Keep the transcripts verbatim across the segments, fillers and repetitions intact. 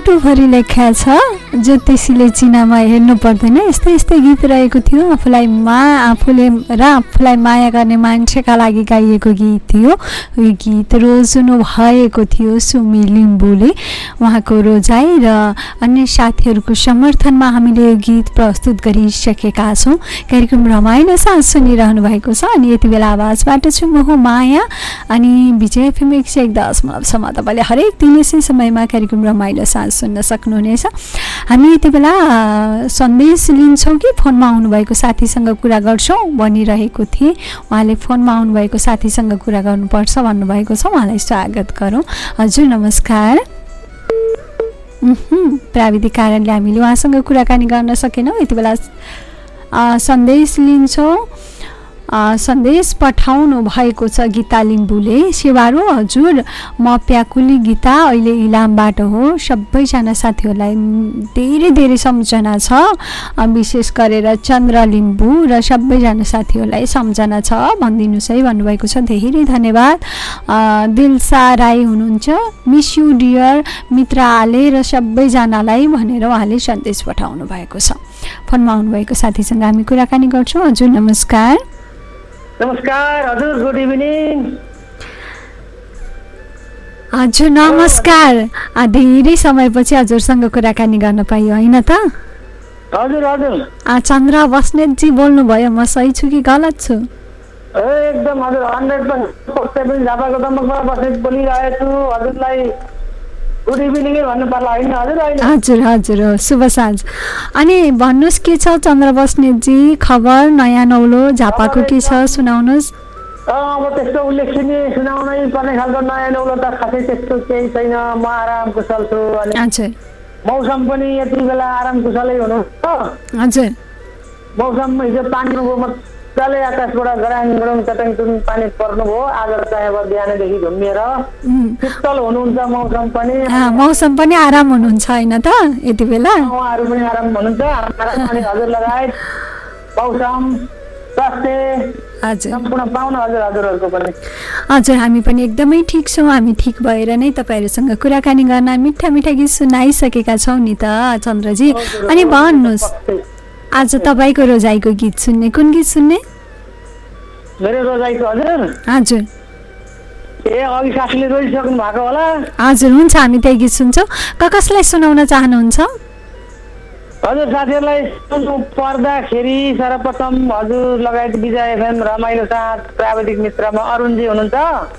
मुटुभरि लेखा छ ज्योतिषीले चिनामा हेर्नु पर्दैन। यस्तै यस्तै गीत रहेको थियो। आफूलाई मा आफूले र आफूलाई माया गर्ने मान्छेका लागि गाइएको गीत थियो। यो गीत रोज्नु भएको थियो सुमी लिम्बूले। उहाँको रोजाइ र अन्य साथीहरूको समर्थनमा हामीले यो गीत प्रस्तुत गरिसकेका छौँ। कार्यक्रम रमाइलो साथ सुनिरहनु भएको छ अनि यति बेला आवाजबाट छु म हो माया अनि विजय एफएम एक सय एक दशमलवसम्म तपाईँले हरेक दिन यसै समयमा कार्यक्रम रमाइलो साथ सुन्न सक्नुहुनेछ। हामी यति बेला सन्देश लिन्छौँ कि फोनमा आउनुभएको साथीसँग कुरा गर्छौँ भनिरहेको थिएँ। उहाँले फोनमा आउनुभएको साथीसँग कुरा गर्नुपर्छ भन्नुभएको छ। उहाँलाई स्वागत गरौँ। हजुर नमस्कार। प्राविधिक कारणले हामीले उहाँसँग कुराकानी गर्न सकेनौँ। यति बेला सन्देश लिन्छौँ। सन्देश पठाउनु भएको छ गीता लिम्बूले। सेवारो हजुर म प्याकुली गीता अहिले इलामबाट हो। सबैजना साथीहरूलाई धेरै धेरै सम्झना छ, विशेष गरेर चन्द्र लिम्बू र सबैजना साथीहरूलाई सम्झना छ भनिदिनुहोस् है भन्नुभएको छ। धेरै धन्यवाद। दिलसा राई हुनुहुन्छ। मिस यु डियर मित्र आले र सबैजनालाई भनेर उहाँले सन्देश पठाउनु भएको छ। फोनमा आउनुभएको साथीसँग हामी कुराकानी गर्छौँ। हजुर नमस्कार। नमस्कार हजुर, गुड इभिनिङ। हजुर नमस्कार। धेरै समयपछि हजुरसँग कुराकानी गर्न पाइयो होइन त? हजुर हजुर। चन्द्र बस्नेतजी बोल्नुभयो, म सही छु कि गलत छु? एकदम हजुर, हन्ड्रेड पर्सेन्ट झापाको दमकबाट बस्नेत बोलिरहेको छु। हजुरलाई गुड इभिनिङ भन्नु पर्ला होइन हजुर? हजुर हजुर, शुभ साँझ। अनि भन्नुहोस् के छ चन्द्र बस्नेतजी, खबर नयाँ नौलो झापाको के छ सुनाउनुहोस्। अब त्यस्तो उल्लेखनीय सुनाउनै पर्ने खालको नयाँ नौलो त खासै त्यस्तो केही छैन। म आराम कुशल छु अनि हजुर मौसम पनि यति बेला आराम कुशलै हुनुहुन्छ। हजुर मौसम हिजो पानी मजाले आकाशबाट गराङ गराङ चटङ टुङ पानी पर्नुभयो। आज चाहिँ अब बिहानदेखि घुमिएर शीतल हुनुहुन्छ मौसम पनि। मौसम पनि आराम हुनुहुन्छ होइन त यति बेला? उहाँहरू पनि आराम हुनुहुन्छ। अनि हजुर लगायत मौसम स्वास्थ्य सम्पूर्ण पाउन हजुर हजुरहरूको पनि। हजुर हामी पनि एकदमै ठिक छौँ। हामी ठिक भएर नै तपाईँहरूसँग कुराकानी गर्न मिठा मिठा गीत सुनाइसकेका छौँ नि त चन्द्रजी। अनि भन्नुहोस् आज तपाईँको रोजाइको गीत सुन्ने कुन गीत सुन्ने? मेरो रोजाइको हजुर हजुर ए अघि साथीले रोइसक्नु भएको होला। हजुर हुन्छ, हामी त्यही गीत सुन्छौँ। क कसलाई सुनाउन चाहनुहुन्छ? हजुर साथीहरूलाई सुन्नु पर्दाखेरि सर्वप्रथम हजुर लगायत विजय एफएम रमाइलो साथ प्राविधिक मित्रमा अरुणजी हुनुहुन्छ।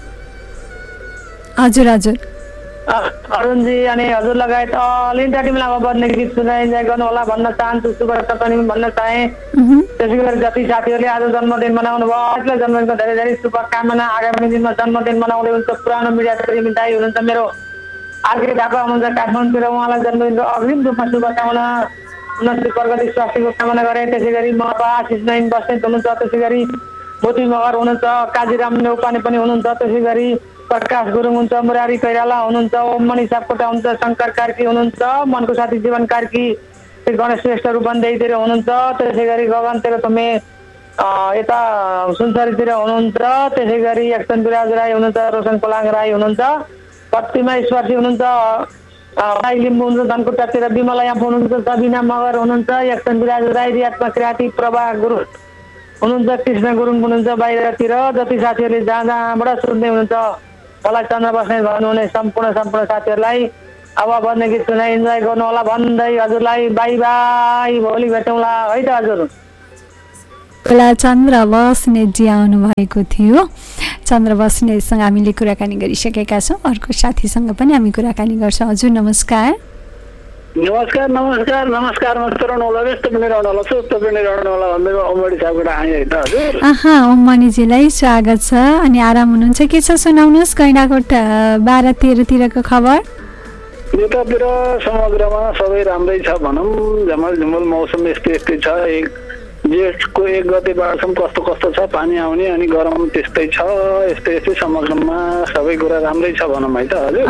हजुर हजुर अरुणजी अनि हजुर लगायत लिन्टा टिमलामा बज्ने गीत सुनाइ इन्जोय गर्नु होला भन्न चाहन्छु। शुभकामना पनि भन्न चाहे। त्यसै गरी जति साथीहरूले आज जन्मदिन मनाउनु भयो आजलाई जन्मदिनको धेरै धेरै शुभकामना। आगामी दिनमा जन्मदिन मनाउँदै हुन्छ। पुरानो मिडिया प्रेमी दाइ हुनुहुन्छ मेरो आर्के ढाका हुनुहुन्छ काठमाडौँतिर। उहाँलाई जन्मदिनको अग्रिम रूपमा शुभकामना उन्नति प्रगति स्वास्थ्यको कामना गरे। त्यसै गरी म आशिष नाइन बस्नेत हुनुहुन्छ। त्यसै गरी मोती मगर हुनुहुन्छ। काजीराम नेउपाने पनि हुनुहुन्छ। त्यसै गरी प्रकाश गुरुङ हुन्छ। मुरारी कैराला हुनुहुन्छ। ओम मणि सापकोटा हुन्छ। शङ्कर कार्की हुनुहुन्छ। मनको साथी जीवन कार्की, गणेश श्रेष्ठ रूपन्देहीतिर हुनुहुन्छ। त्यसै गरी गगनतिर तमे यता सुनसरीतिर हुनुहुन्छ। त्यसै गरी एक्सन विराज राई हुनुहुन्छ। रोशन कोलाङ राई हुनुहुन्छ। प्रतिमा ईश्वरजी हुनुहुन्छ। राई लिम्बू हुनुहुन्छ। धनकुटातिर विमला याप हुनुहुन्छ। सबिना मगर हुनुहुन्छ। एक्सन विराज राई, रियात्मा किराती, प्रभा गुरुङ हुनुहुन्छ। कृष्ण गुरुङ हुनुहुन्छ। बाहिरतिर जति साथीहरूले जहाँ जहाँबाट सुन्दै हुनुहुन्छ मलाई चन्द्र बस्नेत भन्नुहुने सम्पूर्ण सम्पूर्ण साथीहरूलाई अब बज्ने गीत सुनाइ इन्जोय गर्नु होला भन्दै हजुरलाई बाई बाई, भोलि भेटौँला है त हजुर। बेला चन्द्र बस्नेतजी आउनु भएको थियो। चन्द्र बस्नेतसँग हामीले कुराकानी गरिसकेका छौँ। अर्को साथीसँग पनि हामी कुराकानी गर्छौँ। हजुर नमस्कार। नमस्कार नमस्कार नमस्कार म तरुण होला व्यस्त पनि रहनु होला सुस्त पनि रहनु होला भन्दै ओमडी साहबबाट आएँ होइन हजुर? आहा ओम मणिजीलाई स्वागत छ। अनि आराम हुनुहुन्छ? के छ सुनाउनुहोस् गैँडाकोट बाह्र तेह्रतिरको खबर। यतातिर समग्रमा सबै राम्रै छ भनौँ। झमल झुमल मौसम यस्तै यस्तै छ। एक जेठको एक गतेबाटसम्म कस्तो कस्तो छ पानी आउने अनि गरम त्यस्तै छ। यस्तै यस्तै समग्रमा सबै कुरा राम्रै छ भनौँ है त हजुर?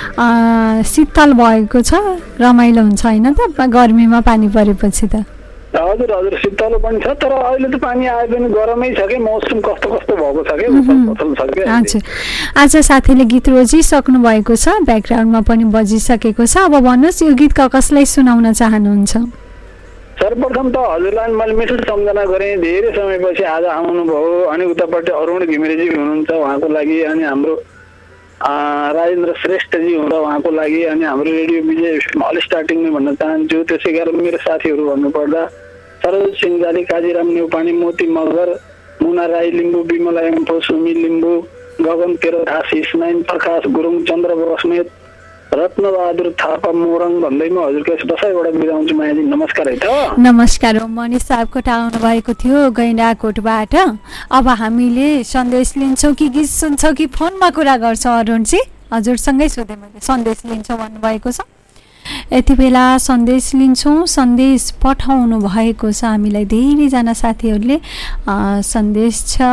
आहा शीतल भएको छ, रमाइलो हुन्छ होइन त गर्मीमा पानी परेपछि त? हजुर हजुर शीतलो पनि छ तर अहिले त पानी आए पनि गरमै छ कि मौसम कस्तो कस्तो भएको छ कि उथल छ कि हजुर आज साथीले गीत रोजिसक्नु भएको छ ब्याकग्राउन्डमा पनि बजिसकेको छ अब भन्नुहोस् यो गीत कसलाई सुनाउन चाहनुहुन्छ सर्वप्रथम त हजुरलाई मैले मिठो सम्झना गरेँ धेरै समयपछि आज आउनुभयो अनि उतापट्टि अरुण घिमिरेजी हुनुहुन्छ उहाँको लागि अनि हाम्रो राजेन्द्र श्रेष्ठजी हुँदा उहाँको लागि अनि हाम्रो रेडियो विजय अलि स्टार्टिङमै भन्न चाहन्छु त्यसै गरी मेरो साथीहरू भन्नुपर्दा सरोज सिंहजाली काजीराम नेउपानी मोती मगर मुना राई लिम्बू विमला एम्फो सुमी लिम्बू गगन केरघाँस इस्माइन प्रकाश गुरुङ चन्द्र बस्नेत रत्नबहादुर थापा मोरङ भन्दै म हजुरको यस बसाइबाट बिदाउँछु मायाजी नमस्कार है त नमस्कार हो मनिष साहबकोट आउनु भएको थियो गैंडाकोटबाट अब हामीले सन्देश लिन्छौँ कि गीत सुन्छौँ कि फोनमा कुरा गर्छौँ अरुणजी हजुरसँगै सोधेँ मैले सन्देश लिन्छौँ भन्नुभएको छ यति बेला सन्देश लिन्छौँ सन्देश पठाउनु भएको छ हामीलाई धेरैजना साथीहरूले सन्देश छ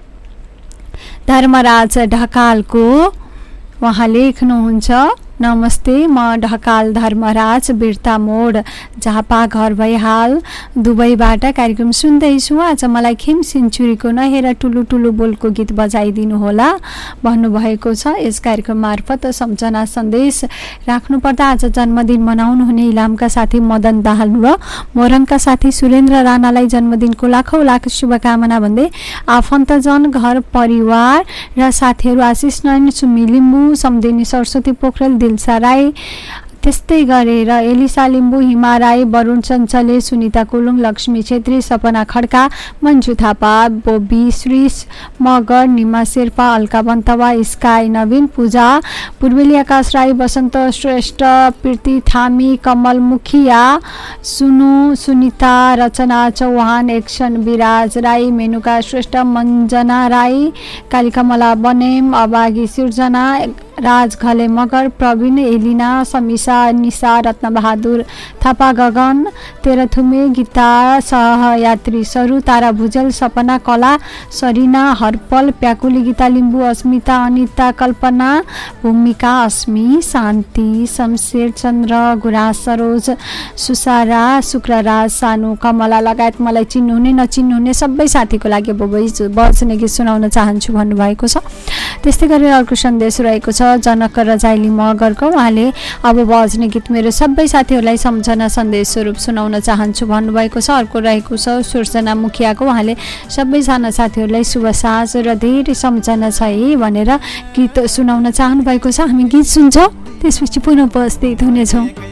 धर्मराज ढकालको उहाँ लेख्नुहुन्छ नमस्ते म ढकाल धर्मराज बिर्ता मोड झापा घर भइहाल दुबईबाट कार्यक्रम सुन्दैछु आज मलाई खेम सेन्चुरीको नहेर टुलु टुलु बोलको गीत बजाइदिनु होला भन्नुभएको छ यस कार्यक्रम मार्फत सम्झना सन्देश राख्नुपर्दा आज जन्मदिन मनाउनु हुने इलामका साथी मदन दाहाल र मोरङका साथी सुरेन्द्र राणालाई जन्मदिनको लाखौँ लाख शुभकामना भन्दै आफन्तजन घर परिवार र साथीहरू आशिष नयन सुमी लिम्बू सम्धिनी सरस्वती पोखरेल दिलसा राई त्यस्तै गरेर एलिसा लिम्बू हिमा राई वरुण चञ्चले सुनिता कुलुङ लक्ष्मी छेत्री सपना खड्का मन्जु थापा बोबी श्रीष मगर निमा शेर्पा अल्का बन्तवा स्काई नवीन पूजा पूर्वेली आकाश राई वसन्त श्रेष्ठ प्रीति थामी कमल मुखिया सुनु सुनिता रचना चौहान एक्सन विराज राई मेनुका श्रेष्ठ मञ्जना राई कालिकमला बनेम अबागी सिर्जना राज घले मगर प्रवीण एलिना समिसा निशा रत्नबहादुर थापा गगन तेह्रथुमे गीता सहयात्री सरू तारा भुजेल सपना कला सरिना हर्पल प्याकुली गीता लिम्बू अस्मिता अनिता कल्पना भूमिका अस्मी शान्ति शमशेर चन्द्र गुराँस सरोज सुसारा शुक्रराज सानु कमला लगायत मलाई चिन्नुहुने नचिन्नुहुने सबै साथीको लागि बज्ने गीत सुनाउन चाहन्छु भन्नुभएको छ त्यस्तै गरेर अर्को सन्देश रहेको छ जनक रजाइली मगरको उहाँले अब बज्ने गीत मेरो सबै साथीहरूलाई सम्झना सन्देश स्वरूप सुनाउन चाहन्छु भन्नुभएको छ अर्को रहेको छ सुर्जना मुखियाको उहाँले सबैजना साथीहरूलाई शुभ साँझ र धेरै सम्झना छ है भनेर गीत सुनाउन चाहनु भएको छ हामी गीत सुन्छौँ त्यसपछि पुनः उपस्थित हुनेछौँ।